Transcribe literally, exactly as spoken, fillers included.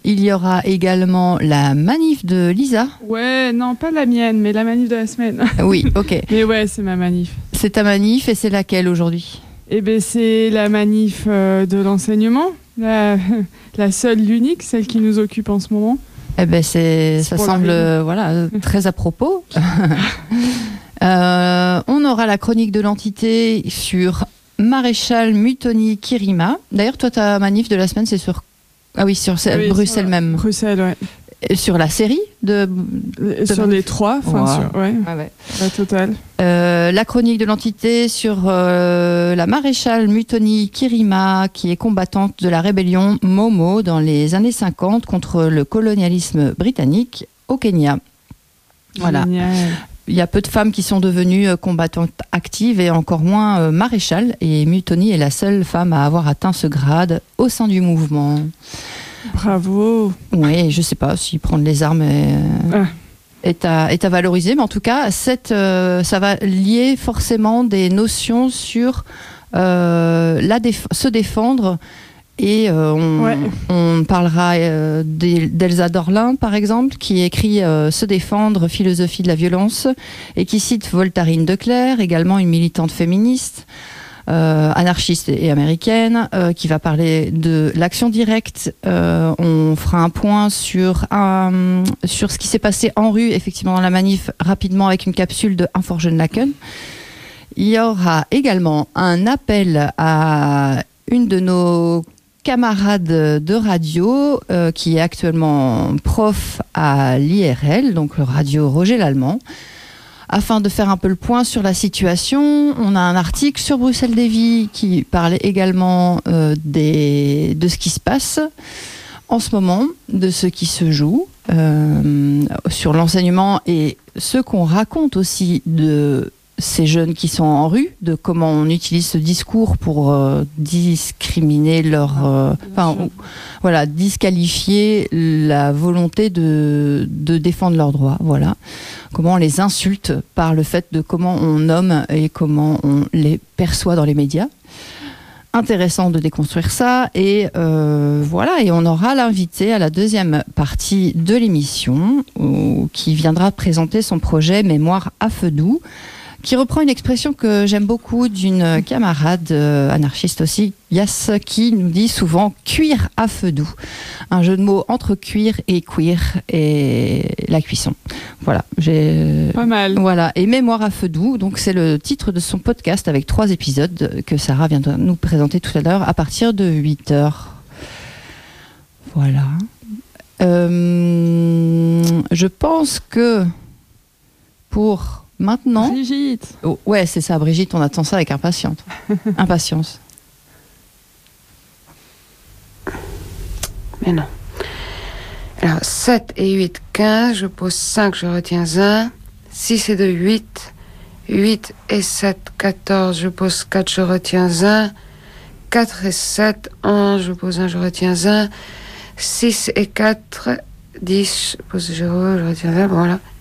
Il y aura également la manif de Lisa. Ouais, non, pas la mienne, mais la manif de la semaine. Oui, ok. Mais ouais, c'est ma manif. C'est ta manif et c'est laquelle aujourd'hui ? Eh bien, c'est la manif euh, de l'enseignement, la, la seule, l'unique, celle qui nous occupe en ce moment. Eh ben, c'est, ça semble euh, voilà, très à propos. euh, on aura la chronique de l'entité sur Maréchal Mutoni Kirima. D'ailleurs, toi, ta manif de la semaine, c'est sur... Ah oui, sur oui, Bruxelles sur, même. Bruxelles, ouais. Et sur la série de... de sur les trois, enfin, wow. sur... Ouais, ah ouais. La totale. Euh, la chronique de l'entité sur euh, la maréchale Mutoni Kirima, qui est combattante de la rébellion Momo dans les années cinquante contre le colonialisme britannique au Kenya. Voilà. Génial. Il y a peu de femmes qui sont devenues combattantes actives et encore moins euh, maréchales. Et Mutoni est la seule femme à avoir atteint ce grade au sein du mouvement. Bravo. Oui, je ne sais pas si prendre les armes est... Ah. Est à, est à valoriser, mais en tout cas, cette, euh, ça va lier forcément des notions sur euh, la déf- se défendre. Et euh, on, ouais. on parlera euh, d'Elsa Dorlin, par exemple, qui écrit euh, Se défendre, philosophie de la violence, et qui cite Voltarine de Cleyre, également une militante féministe. Euh, anarchiste et américaine, euh, qui va parler de l'action directe. Euh, on fera un point sur, un, sur ce qui s'est passé en rue, effectivement, dans la manif, rapidement, avec une capsule de Info Jeune Laken. Il y aura également un appel à une de nos camarades de radio, euh, qui est actuellement prof à l'I R L, donc le radio Roger Lallemand. Afin de faire un peu le point sur la situation, on a un article sur Bruxelles Davy qui parle également euh, des, de ce qui se passe en ce moment, de ce qui se joue euh, sur l'enseignement et ce qu'on raconte aussi de ces jeunes qui sont en rue, de comment on utilise ce discours pour euh, discriminer leur... Euh, enfin, ou, voilà, disqualifier la volonté de, de défendre leurs droits. Voilà. Comment on les insulte par le fait de comment on nomme et comment on les perçoit dans les médias. Intéressant de déconstruire ça. Et euh, voilà, et on aura l'invité à la deuxième partie de l'émission où, qui viendra présenter son projet Mémoire à feu doux, qui reprend une expression que j'aime beaucoup d'une camarade euh, anarchiste aussi, Yass, qui nous dit souvent « cuire à feu doux ». Un jeu de mots entre cuire et queer et la cuisson. Voilà. J'ai... Pas mal. Voilà. Et Mémoire à feu doux, donc c'est le titre de son podcast avec trois épisodes que Sarah vient de nous présenter tout à l'heure à partir de huit heures. Voilà. Euh, je pense que pour... Maintenant, Brigitte. Oh, ouais, c'est ça, Brigitte, on attend ça avec impatience. Impatience. Mais non. Alors, sept et huit, quinze. Je pose cinq, je retiens un. six et deux, huit. huit et sept, quatorze. Je pose quatre, je retiens un. quatre et sept, onze. Je pose un, je retiens un. six et quatre, dix. Je pose zéro, je retiens un. Bon, voilà.